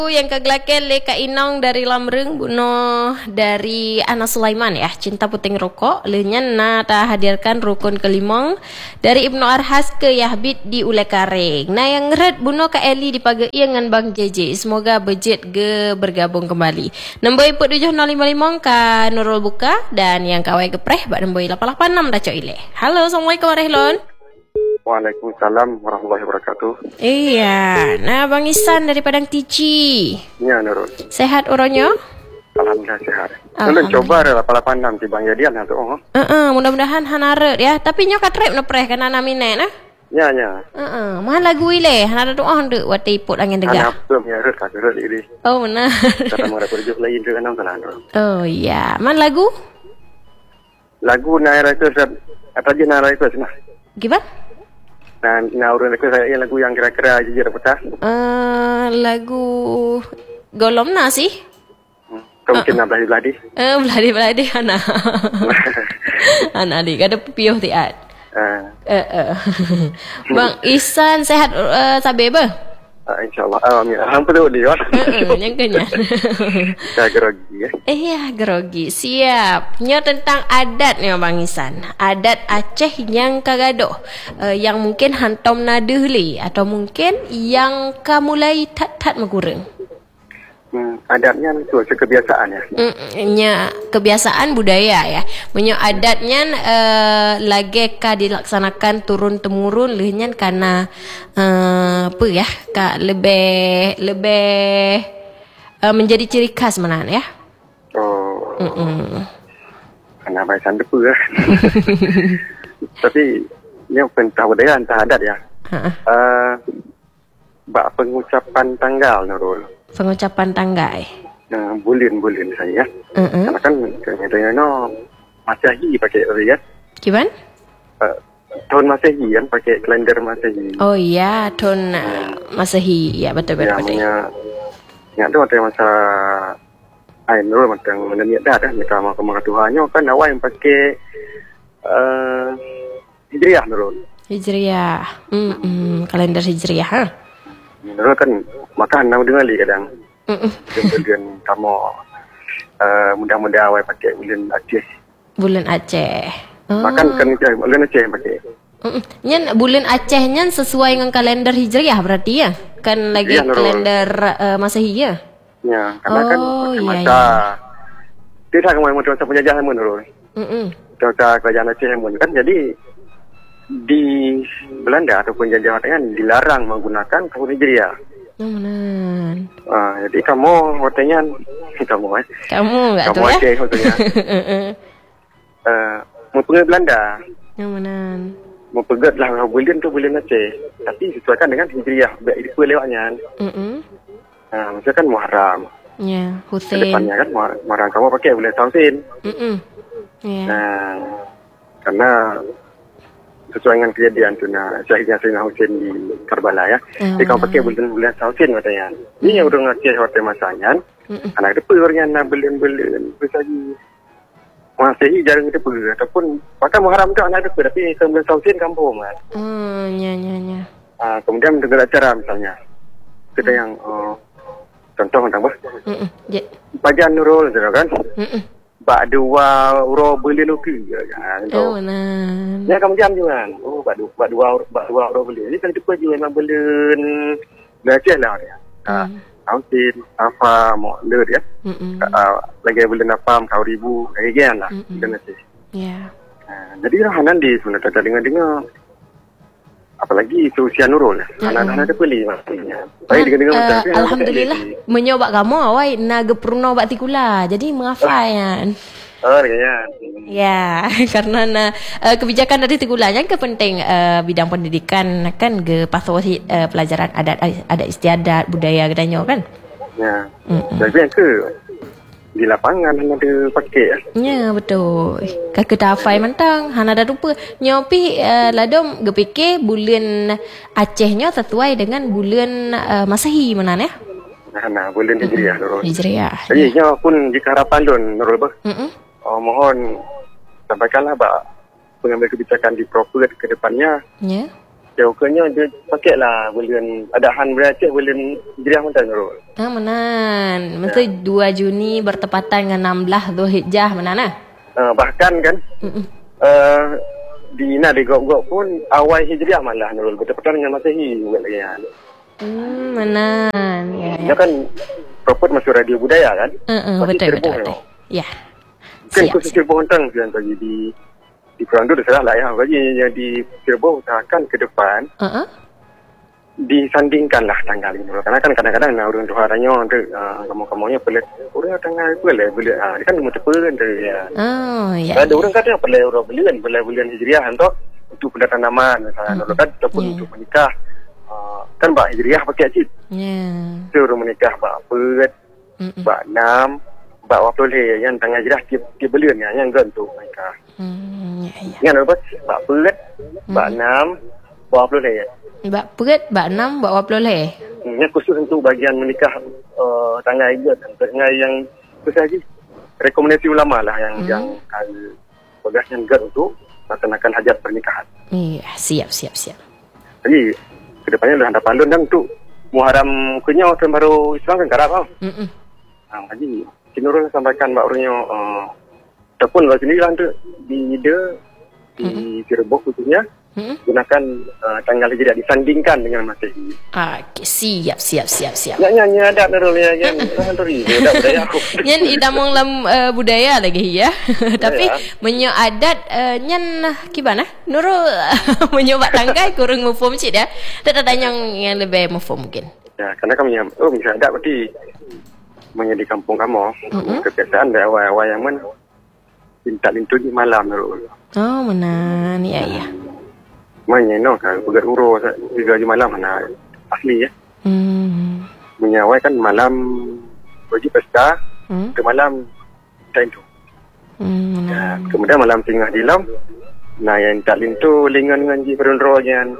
Yang kagelaken le Kak Inong dari Lamreng bunuh dari Ana Sulaiman ya, Cinta Puting Rokok lenyan na ta hadirkan rukun kelimong dari Ibnu Arhas ke Yahbit di Ulai Karing. Nah yang ngeret bunuh Kak Eli di Pagai dengan Bang JJ. Semoga budget ge bergabung kembali. Nombor iput 7055 Kak Nurul Buka dan yang kawai gepreh bak nombor 886 Daco Ile. Halo, Assalamualaikum warahmatullahi. Waalaikumsalam warahmatullahi wabarakatuh. Iya, nah Bang Isan dari Padang Tici. Ya, Nurul. Sehat orangnya? Alhamdulillah sehat. Nurul coba ada 886 di Bang Jadian tu. Mudah-mudahan hanaret ya. Tapi nyo katrep na preh kana namine nah. Ya. Mahal lagu ile, hanara doa hande wati iput angin degah. Anak tu ya ret ka ret ini. Oh benar. Kita mau dapat job lain tu kan salah. Oh iya, man lagu? Lagu Naira itu atau je Naira itu nah. Gimana? Nah, urun aku saya lagu yang kira-kira jujur apa? Lagu Golomna sih. Mungkin beladi. Beladi ana. Ana adik ada piuh tiat. Bang Isan sehat sabe be? InsyaAllah. Hampir dia. Yang kenya. Grogi ya. Iya, grogi. Siap. Nyo tentang adat nih Bang Isan. Adat Aceh yang kagadoh. Yang mungkin hantom nadehli atau mungkin yang kamulai tat-tat megureng. Adatnya itu kebiasaan ya. Nya kebiasaan budaya ya. Menyo adatnya lagi ka dilaksanakan turun temurun lehnyan karena apa ya? Ka lebih menjadi ciri khas menan ya. Oh. Karena baisan depu ya. Tapi ini pentah budaya entah adat ya. Bak pengucapan tanggal Nurul. Pengucapan tanggal. Bulan saya. Karena kan kadang-kadang Masehi pakai ya. Gimana? Tahun Masehi kan pakai kalender Masehi. Oh iya, tahun Masehi. Ya betul. Ya tu ada masa Nurul macam meneniak dah mereka mahkamah Tuhannya kan awal yang pakai Hijriah Nurul. Hijriah. Kalender Hijriah ha. Nurul kan makan nak dengar lagi kadang. Bulan kamu mudah-mudahan awal pakai bulan Aceh. Bulan Aceh. Makan kan bulan Aceh pakai. Nyan bulan Aceh nyan sesuai dengan kalender Hijriah berarti ya? Kan lagi ya, kalender Masehi ya? Ya, karena kan masa tidak kamu masa penjajahan Nurul. Masa kerajaan Aceh kan jadi di Belanda ataupun jajahan kan dilarang menggunakan tahun Hijriah. Jadi kamu katanya kamu enggak tahu ya? Aceh katanya. Mau pergi Belanda. Mau pergi lah bulan tu bulan Aceh. Tapi sesuaikan dengan Hijriah. Baik itu lewatnya. Maksudnya kan Muharram. Ya, Husain. Kedepannya kan Muharram kamu pakai bulan Sausin. Karena sesuai dengan kejadian tu Syahidnya Sayyidina Husain di Karbala ya. Jadi kamu pakai bulan Sausin katanya. Ini yang orang Aceh waktu masanya. Anak depa orangnya bulan-bulan bersagi. Masehi jarang depa ataupun pakai Muharram tu anak depa tapi bulan Sausin kampung kan. Ya. Kemudian mendengar acara misalnya. Kita yang contoh tentang apa? Pajan Nurul kan. Bak dua euro beli luki kan. Benar. Ya kamu jam juga kan. Bak dua euro beli. Ini kan depa juga memang belen Aceh lah dia. Ausin apa mau ler ya. Lagi bulan apa kau ribu kayak lah. Dan Aceh. Ya. Jadi hanan di sebenarnya dengar apalagi seusia Nurul anak-anak ada beli maksudnya. Baik dengan macam alhamdulillah menyoba kamu awai naga pruno bak tikula. Jadi mengafayan. Ya, karena kebijakan dari Tigulanya ke penting bidang pendidikan kan ke pasal pelajaran adat istiadat budaya gedanyo kan. Ya. Jadi ke di lapangan ada pakai ya betul. Kakak tafai mentang hana ada rupa nyopi ladom gepike bulan Acehnya sesuai dengan bulan Masehi menan ya. Nah, bulan Hijriah Nurul. Hijriah. Jadi nya pun jika harapan don Nurul bah. Mohon sampaikanlah pak pengambil kebijakan di proper ke depannya. Ya. Jauhnya dia pakai lah bulan adahan beracik bulan Hijriah mana Nurul. Menan. Mesti 2 Juni bertepatan dengan 16 Zulhijjah menan ah. Bahkan kan di gok-gok pun awal Hijriah malah Nurul bertepatan dengan Masehi juga lagi kan. Menan. Ya. Dia kan proper masuk radio budaya kan. Betul. Ya. Kan khusus Cirebon tang yang bagi di Perandu dah salah lah ya. Bagi yang di Cirebon usahakan ke depan disandingkanlah tanggal ini. Karena kan kadang-kadang orang tuharannya kamu-kamunya pelit. Orang tanggal pelit. Dia kan cuma tepukan tu ya. Ada orang kata pelit orang bulan Hijriah untuk pendatanaman misalnya. Kan ataupun untuk menikah. Kan bak Hijriah pakai cip. So orang menikah bak pet, bak 6, bak waktu leh yang tanggal Hijriah tiap bulan yang untuk menikah. Yang apa? Bak pet, bak 6, bak waktu leh. Bak pet, bak 6, bak waktu leh. Yang khusus untuk bagian menikah tanggal Hijriah yang besar lagi. Rekomendasi ulama lah yang bagasnya untuk melaksanakan hajat pernikahan. Iya, siap. Jadi kedepannya dah ada pandun dan tu Muharram kunya orang baru Islam kan karap tau. Jadi Kinurul sampaikan mbak orangnya ataupun kalau sendiri lah tu di Cirebon khususnya gunakan tanggal Hijriah disandingkan dengan Masehi. Siap. Nyanyi ada Nurul ya kan. Ada budaya aku. Nyan idamong lam budaya lagi ya. Tapi menyo adat nyan gimana? Nurul menyoba tanggai kurang mufum cik ya. Tak ada yang lebih mufum mungkin. Ya, karena kami bisa ada berarti di kampung kamu. Kebiasaan dari awal-awal yang mana minta lintu di malam Nurul. Menan. Ya. Mainnya kan pegat uro 3 malam mana asli ya. Menyawai kan malam bagi pesta ke malam time tu. Kemudian malam tengah dilam yang tak lintu lingan dengan ji perunro yang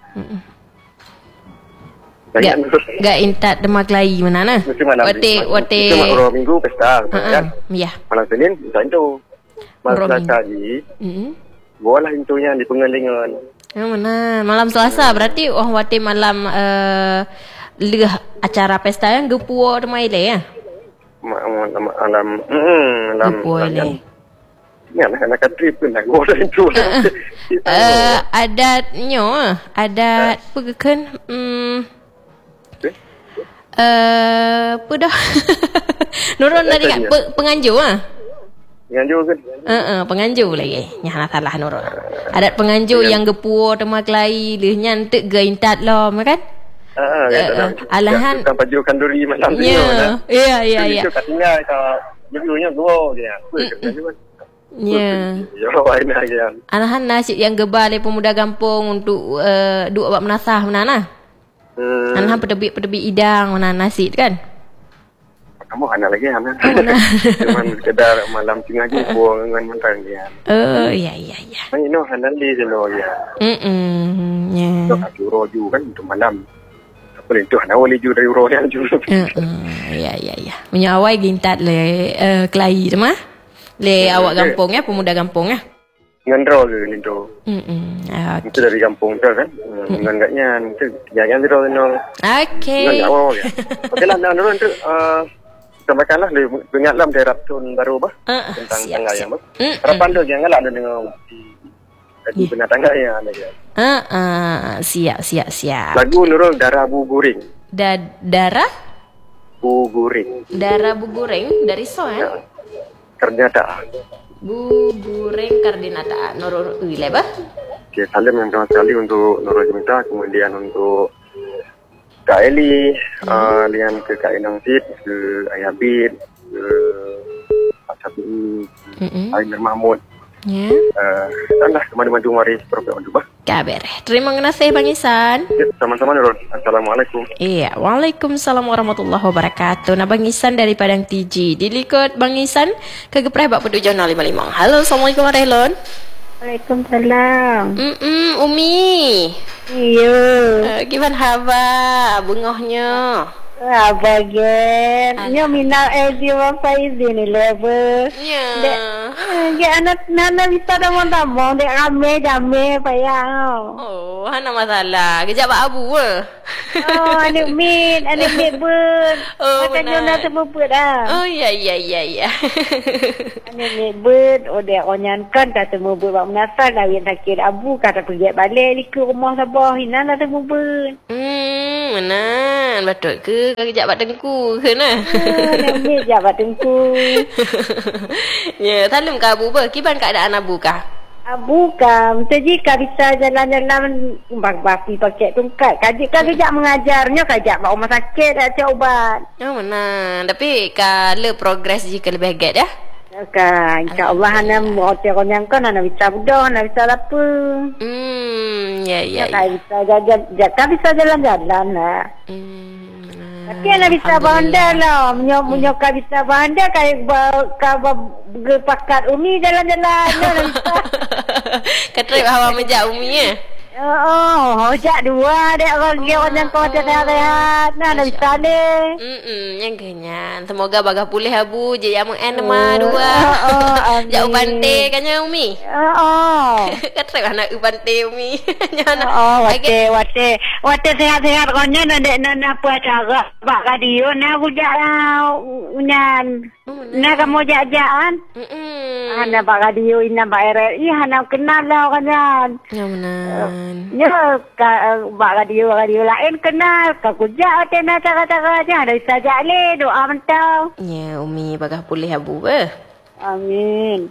Gak intat demak lai mana nah. Wate uro minggu pesta kan. Ya. Malam Senin time tu. Malam Selasa ji. Boleh intunya di pengelingan. Mana malam Selasa berarti wate malam acara pesta yang gepuo demai le ya. Malam gepuo le. Ya nak trip pun nak boleh itu. Adatnya adat pegekan apa dah. Nurun tadi kan penganjur Penganjur kan? Penganjur lagi. Nyah salah Nurul. Adat penganjur yang gepuo temak lai leh nyan tek ge intat lo kan? Alahan baju kanduri malam tu. Ya. Itu katanya kalau jadinya gua dia. Ya. Alahan nasib yang gebal pemuda kampung untuk duk buat menasah menana. Alahan pedebik idang mana nasib kan? Kamu hanya lagi cuman sekedar malam tengah je buang dengan mentang dia. Ya. Ini hanya di sini ya. Ya. Itu roju kan untuk malam. Apa itu hanya boleh ju dari roju yang ju. Ya. Menyawai gintat le kelai tu mah. Le awak kampung ya, pemuda kampung ya. Ngendro ke itu. Itu dari kampung tu kan. Dengan gaknya itu jangan diro no. Okey. Okeylah Nurul tu sampaikanlah dengan dalam daerah tahun baru tentang tangga yang harapan tu jangan lah dengan di benar tangga yang ada. Siap. Lagu Nurul Darah Bu Guring. Darah Bu Guring. Darah Bu Guring dari soan. Karnata. Bu Guring Karnata. Nurul Wileba. Okay, salam yang pertama sekali untuk Nurul Jemita, kemudian untuk Kak Eli, lian ke Kak Enang Sid, ke Ayah Bid, ke Pak Sabi, Ainer Mahmud. Ya. Dan dah kemana-mana waris program itu. Kabar. Terima kasih Bang Isan. Ya, sama-sama Nurul. Assalamualaikum. Iya, waalaikumsalam warahmatullahi wabarakatuh. Nah, Bang Isan dari Padang TG. Dilikut Bang Isan ke Gepreh Bak Pedu Jona 55. Halo, Assalamualaikum warahmatullahi. Waalaikumsalam. Umi. Iya. Gimana haba bungohnya? Apa gen? Nyo minal Edi wa Faizin level. Ya. Ya anak bisa tamong dek rame payah. Oh, hana masalah. Kejap buat abu ke? Oh, anak mit ber. Oh, Makan benar. jona terbebut dah. Oh, ya. Anak mit ber, dek onyan kan tak terbebut bak menasal dah yang sakit abu kata pergi balik ke rumah Sabah hina dah terbebut. Menan. Betul ke? Kejap buat tengku ke nah? Anak mit jabat tengku. Ya, salam ke abu ber. Kiban keadaan abu kah? Bukan, jika bisa jalan-jalan bagi pakai tungkat. Kajik kan kejap mengajarnya, kajak bawa rumah sakit, dah cek ubat. Oh, menang. Tapi kalau progres jika lebih hebat ya? Kan, insyaAllah Hana hotel yang kan Hana bisa budak, Hana bisa apa. Ya. Kan bisa jalan-jalan lah. Tapi Hana bisa bandar lah. Menyokak bisa bandar, kayak berpakat Umi jalan-jalan. Hana bisa. Ketrip hawa mejak Umi ya? Hojak dua dek bagi orang yang kau sehat-sehat. Nah, dah bisa deh. Yang kenyan. Semoga bagah pulih abu je yang mengenma dua. Jak ubante kanya Umi. Ketrip anak ubante Umi. Wate sehat-sehat konya nak apa cara bak radio nak hujak unyan. Nak kamu jajaan. Hana bak radio ina bak RRI hana kenal lah kanyan. Ya benar. Ya, bak radio lain kenal. Kakujak tena cara-cara aja. Ada bisa jale doa mentau. Ya, Umi bagah pulih abu ber. Amin.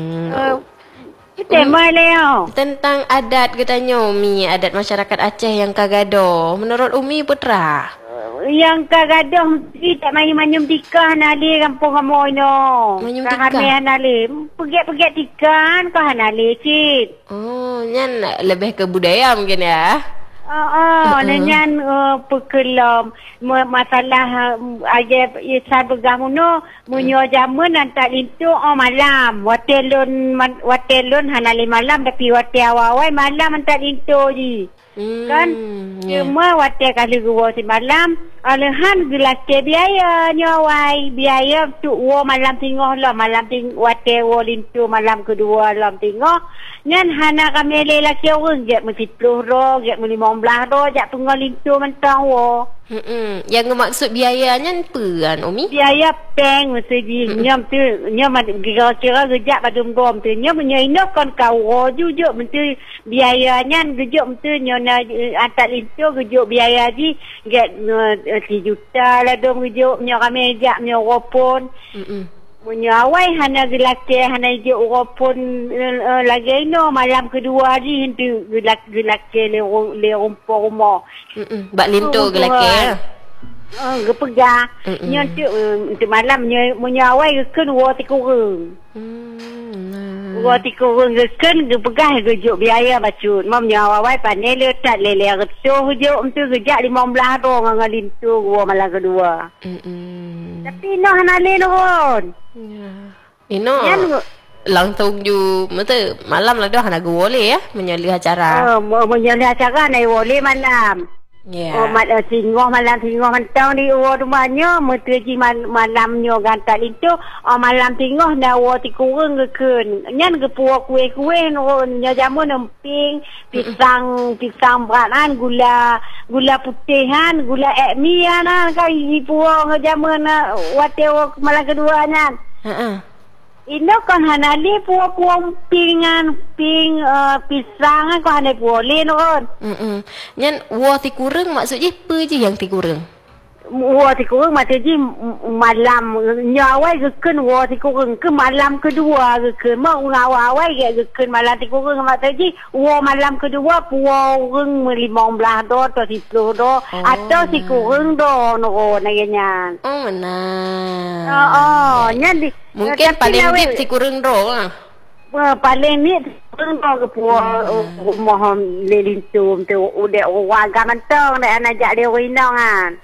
Tema Leo. Tentang adat katanya Umi, adat masyarakat Aceh yang kagado. Menurut Umi putra? Yang kagadoh tidak main-main tikah nali kampung kamu ino. Manyum tikah. Kami nali. Pergi tikah kau nali cik. Oh, nyan lebih ke budaya mungkin ya. Nanyan pekelam masalah aja isan begamuno munyo jamun antak lintu malam. Watelun hanali malam tapi wate awal malam antak lintu ji. Kan cuma wate kali gua si malam alahan gelas biaya nyawai biaya tu malam tengah lah malam wate lintu malam kedua malam tengah nyan hana kami lelaki orang je mesti 10 ro je 15 ro je tunggal lintu mentang wo. Yang maksud biayanya apa kan Umi? Biaya peng mesti nyam tu nyam kira-kira gejak padum gom tu nyam ino kon kau jujuk mesti biayanya gejak mesti nyona antak lintu gejak biaya ji get 3 juta lah dong gejak nyo kami jak nyo ropon. Menyawai hana gelake hana je walaupun lagi ino malam kedua hari hentu gelake le rumput rumah. Bak lintu gelake. Gepegah. Nyo tu malam menyawai geken wa tikurung. Wa tikurung geken gepegah gejuk biaya bacut. Mam nyawai panel letak lele retuh je untuk gejak 15 ro ngan lintu wa malam kedua. Tapi no hana le ron. Ino langsung ju mata malam lah dah nak boleh ya menyalih acara. Menyalih acara naik boleh malam. Tinggal malam mantau di rumahnya metuji malamnya gantak itu malam tinggal dah tikurung geken. Nyan gepuak kue nya jamu nemping pisang beranan gula putihan gula ekmian kau ipuang jamu na wate malam kedua nyan. Ino kan hanali puang pingan pisang kan hanali boleh non. Nyan tikurung maksudnya apa je yang tikurung? Tikurung maksudnya malam nyawai geken tikurung ke malam kedua geken mau ngawai geken malam tikurung maksudnya malam kedua puang 15 do atau 10 do atau tikurung do no nanya. Oh benar. Nyan mungkin paling deep tikurung do lah. Paling ni ke rumah lelintum tu udah warga mentong dah ajak dia winang kan.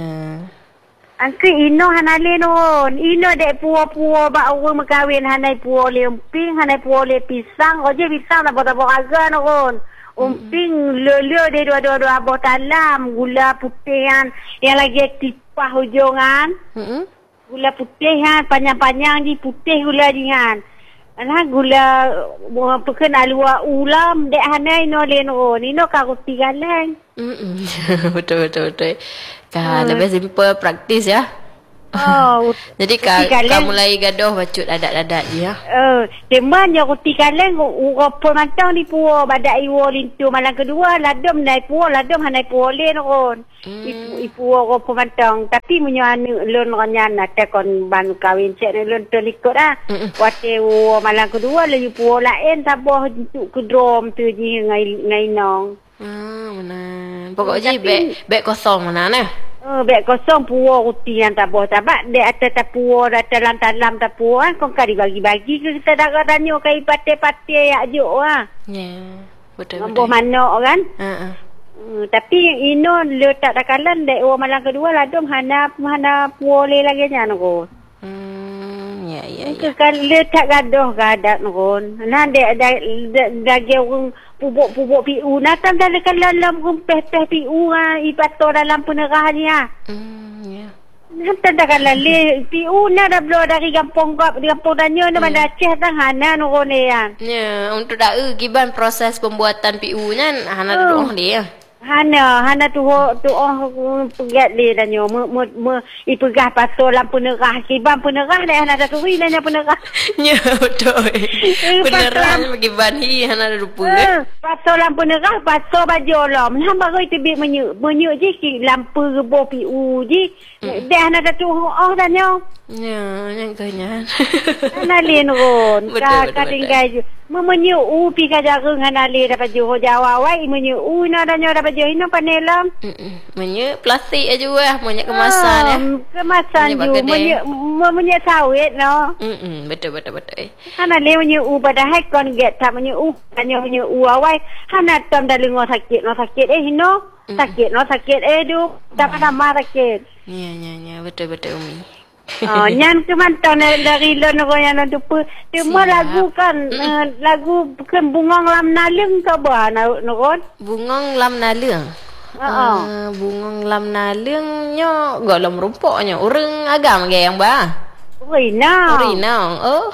Angke ino hanale non. Ino dek puo bak orang berkahwin hanai puo lemping, hanai puo le pisang, oje pisang dah botak harga non. Umping lele dia dua abah talam, gula putih yang lagi tipah hujangan. Gula putih panjang-panjang di putih gula dengan. Alah gula pekan alua ulam dek hanai no leno ni no karuti galeng. Betul. Kan lebih simple praktis ya. Oh, jadi kau mulai gaduh bacut adat-adat dia. Teman yang roti kaleng urapa mantang di puo badak iwo lintu malam kedua ladom nai puo ladom hanai puo len ron. Ipu urapa mantang tapi menyo anu lon ranyana te kon ban kawin cek lon terikut ah. Wate malam kedua le puo lain taboh untuk kudrom tu ji ngai nong. Mana. Pokoknya beg kosong mana nah. Beg kosong puo roti yang taboh tabak dek atas tapuo dalam tapuo kan kau kari bagi-bagi ke kita dah tanya kai pate-pate ya juk ah. Ya. Betul. Mampu manok kan? Tapi ino letak dakalan dek malam kedua ladom hana puo le lagi nya no. Ya. Kan letak gadoh gadak no. Nah dek dage pupuk PU natam dalam rumpeh PU ipato dalam penerah dia. Ya. Nanti dah kalau PU na dah blow dari kampung danyo na mana Aceh hana no ya. Ya, untuk dah kiban proses pembuatan PU nya hana doang dia. Hana tu pegat le danyo me ipegah paso lampu nerah kiban penerah dah hana dah turi nanya penerah. Ya betul. Penerah bagi ban hi hana lupa. Paso lampu nerah paso baju lom. Hamba goi tebik menyu je ki lampu rebo PU je. Dah hana dah tu danyo. Ya, yang kanya. Hana le ron. Ka tinggal je. Menyu pi ka jarang hana le dapat Johor Jawa wai menyu na danyo dapat Johor ino panelam. Menyu plastik aja wah, banyak kemasan ya. Kemasan ju menyu sawit no. Betul. Hana le menyu padahal kon get tak menyu danyo menyu awai hana tam dalengo sakit hino. Sakit du dapat nama sakit. Ya, betul Umi. Nyan kemantau dari lon yang lupa. Cuma lagu kan lagu bukan bungong lam nalung ke bah nukon? Bungong lam nalung. Bungong lam nalung nyo golom rumpoknya. Orang agam yang bah. Urinau. Oh.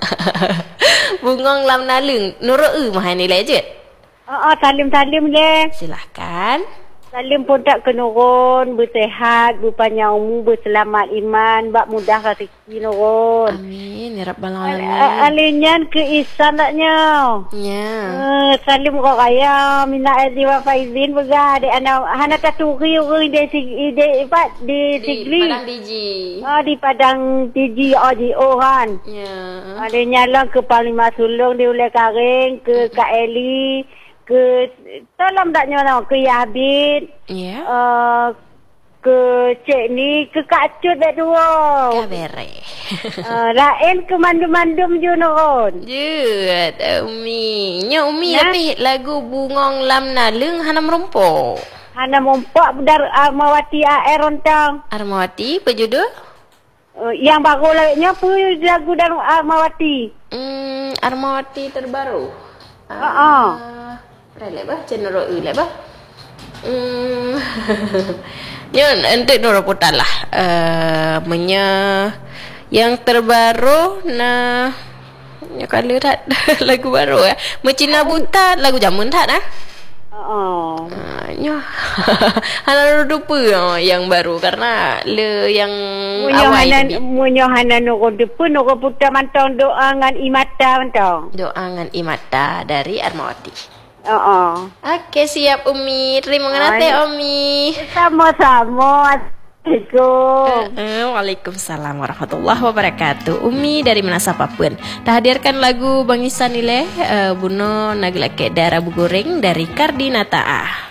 Bungong lam nalung. Nurut mah ni lejit. Salim le. Silahkan. Salim pun tak kenurun, bersehat, berpanjang umur, berselamat iman, bak mudah rezeki nurun. Amin, ya Rabbal Alamin. Alinyan ke ihsan taknya. Ya. Salim kau kaya, minta Aziwa Faizin begah, dek anak hana taturi orang di Sigli. Padang DG. Di Padang DG OJO kan. Ya. Alinyan lah ke Panglima Sulung, di Ulai Karing, ke Kak Eli. Ke tolong tak nyono ke Yabit. Ya. Ke cik ni ke Kak Cut dah dua. Kabere. Lain ke mandum-mandum je nurun. Jut Umi. Nya Umi tapi lagu Bungong Lam Nalung hana merompok. Hana merompok dar Armawati air rontang. Armawati pejudul? Yang baru laganya apa lagu dar Armawati? Armawati terbaru. Lek bah channel lek bah. Yon untuk Nurul Putar lah. Yang terbaru nah ya kalau tak lagu baru ya. Mencina buta lagu jamun tak nah. Nya. Hana lupa yang baru karena le yang awal ni. Munyohana Nurul depan Nurul Putar mantang doa ngan imata mantang. Doa ngan imata dari Armawati. Okey, siap Umi. Terima kasih Umi. Sama-sama. Assalamualaikum. Waalaikumsalam warahmatullahi wabarakatuh. Umi dari Manasa Papuen. Dah hadirkan lagu Bang Isan Nilai Buno Naglake Darah Bugoreng dari Kardinata.